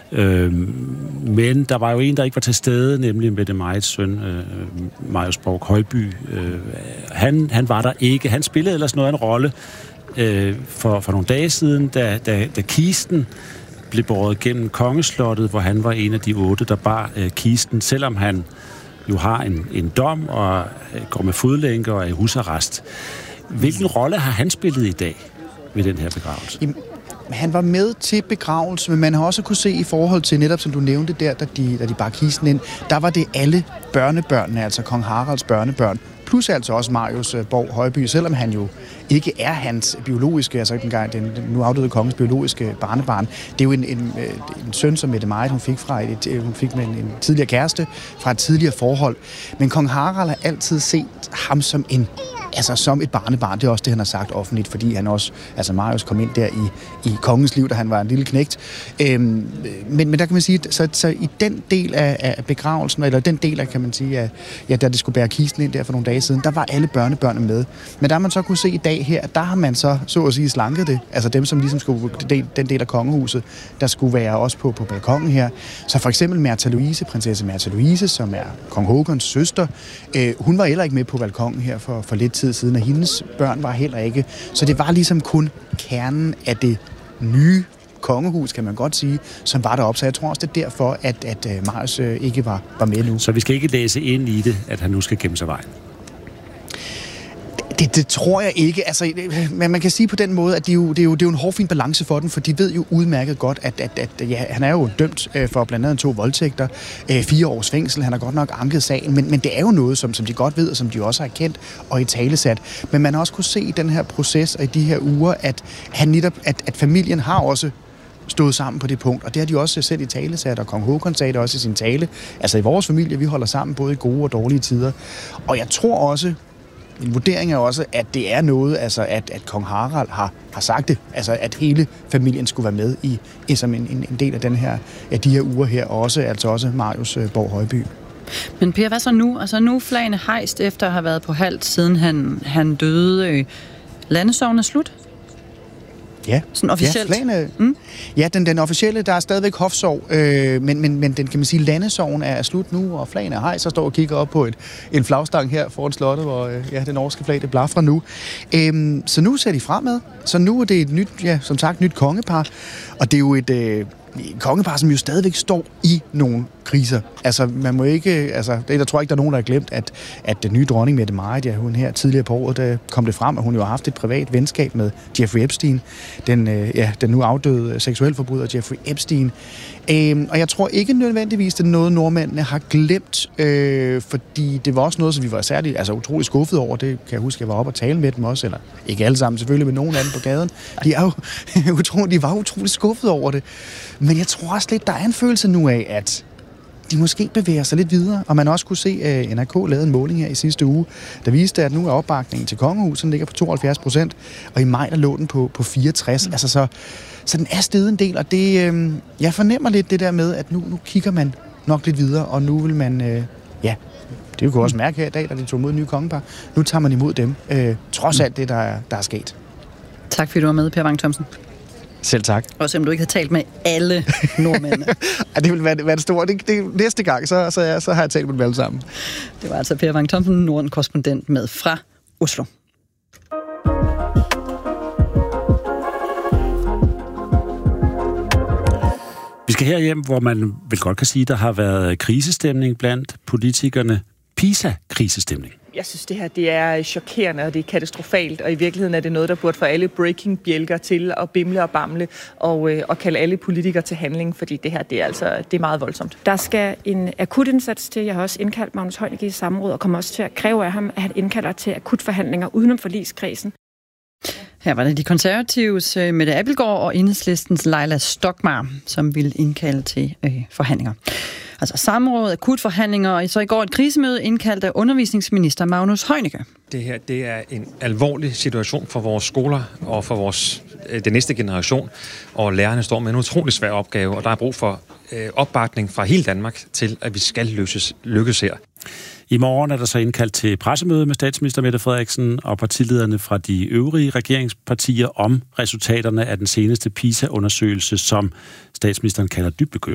Men der var jo en, der ikke var til stede, nemlig Mette Maids søn, Marius Borg-Højby. Han var der ikke. Han spillede ellers noget af en rolle for nogle dage siden, da kisten blev båret gennem Kongeslottet, hvor han var en af de 8, der bar kisten, selvom han jo har en dom og går med fodlænke og er i husarrest. Hvilken rolle har han spillet i dag ved den her begravelse? Jamen, han var med til begravelse, men man har også kunne se i forhold til, netop som du nævnte der, da de bar kisten ind, der var det alle børnebørnene, altså kong Haralds børnebørn, plus altså også Marius Borg-Højby, selvom han jo ikke er hans biologiske, altså den nu afdøde kongens biologiske barnebarn. Det er jo en søn, som Mette Maid, hun fik med en tidligere kæreste fra et tidligere forhold. Men kong Harald har altid set ham som som et barnebarn. Det er også det, han har sagt offentligt, fordi han også, Marius kom ind der i kongens liv, da han var en lille knægt. Men der kan man sige, så i den del af begravelsen, eller den del af, kan man sige, da det skulle bære kisten ind der for nogle dage siden, der var alle børnebørnene med. Men der man så kunne se i dag her, der har man så at sige slanket det. Altså dem, som ligesom skulle, den del af kongehuset, der skulle være også på balkongen her. Så for eksempel prinsesse Märtha Louise, som er kong Håkons søster, hun var heller ikke med på balkongen her for lidt tid siden, og hendes børn var heller ikke. Så det var ligesom kun kernen af det nye kongehus, kan man godt sige, som var deroppe. Så jeg tror også, det er derfor, at Marius ikke var med nu. Så vi skal ikke læse ind i det, at han nu skal gemme sig vejen? Det tror jeg ikke. Men man kan sige på den måde, at det er jo en hårfin balance for den, for de ved jo udmærket godt, at han er jo dømt for blandt andet 2 voldtægter, 4 års fængsel. Han har godt nok anket sagen, men det er jo noget, som de godt ved, og som de også har kendt og italesat. Men man har også kunne se i den her proces og i de her uger, at at familien har også stået sammen på det punkt, og det har de også selv i talesat, og kong Håkon sagde det også i sin tale. Altså i vores familie, vi holder sammen både i gode og dårlige tider. Og jeg tror også, min vurdering er også, at det er noget, at kong Harald har sagt det, at hele familien skulle være med som en del af de her uger her, og også Marius Borg-Højby. Men Per, hvad så nu? Nu er flagene hejst efter at have været på halvt, siden han døde. Landesorgen er slut? Ja, sådan officielt. Ja, den officielle, der er stadigvæk hofsorg, men den, kan man sige, landesorgen er slut nu, og flagene er hejst, så står og kigger op på en flagstang her foran slottet, hvor det norske flag, det blafrer nu. Så nu ser de fremad, så nu er det et nyt, som sagt, nyt kongepar, og det er jo et kongepar, som jo stadigvæk står i nogle kriser. Man må ikke, der tror jeg ikke, der er nogen, der har glemt, at den nye dronning Mette Maid, hun her tidligere på året, der kom det frem, at hun jo har haft et privat venskab med Jeffrey Epstein, den nu afdøde seksuelforbryder Jeffrey Epstein. Og jeg tror ikke nødvendigvis, det er noget, nordmændene har glemt, fordi det var også noget, som vi var særligt, utrolig skuffet over. Det kan jeg huske, jeg var oppe og tale med dem også, eller ikke alle sammen, selvfølgelig med nogen af dem på gaden. De var utrolig skuffet over det. Men jeg tror også lidt, der er en følelse nu af, at de måske bevæger sig lidt videre, og man også kunne se, at NRK lavede en måling her i sidste uge, der viste, at nu er opbakningen til kongehuset, den ligger på 72%, og i maj der lå den på 64%. Så den er steget en del, og det, jeg fornemmer lidt det der med, at nu kigger man nok lidt videre, og nu vil man, det kunne vi også mærke her i dag, da de tog imod nye kongepar, nu tager man imod dem, trods alt det, der er sket. Tak fordi du var med, Per Bang Thomsen. Selv tak. Og selvom du ikke har talt med alle nordmændene. Det vil være det store. Næste gang, så har jeg talt med dem alle sammen. Det var altså Per Bang Thomsen, Norden-korrespondent med fra Oslo. Vi skal herhjem, hvor man vel godt kan sige, der har været krisestemning blandt politikerne. PISA-krisestemning. Jeg synes, det her det er chokerende, og det er katastrofalt, og i virkeligheden er det noget, der burde få alle breaking-bjælker til at bimle og bamle, og kalde alle politikere til handling, fordi det her det er meget voldsomt. Der skal en akutindsats til. Jeg har også indkaldt Magnus Heunicke i samråd, og kommer også til at kræve af ham, at han indkalder til akutforhandlinger udenom forligskredsen. Her var det de konservatives Mette Abildgaard og Enhedslistens Leila Stockmarr, som ville indkalde til forhandlinger. Altså samråd, akutforhandlinger, og så i går et krisemøde indkaldt af undervisningsminister Magnus Heunicke. Det her, det er en alvorlig situation for vores skoler og for den næste generation, og lærerne står med en utrolig svær opgave, og der er brug for opbakning fra hele Danmark til, at vi skal lykkes her. I morgen er der så indkaldt til pressemøde med statsminister Mette Frederiksen og partilederne fra de øvrige regeringspartier om resultaterne af den seneste PISA-undersøgelse, som statsministeren kalder dybt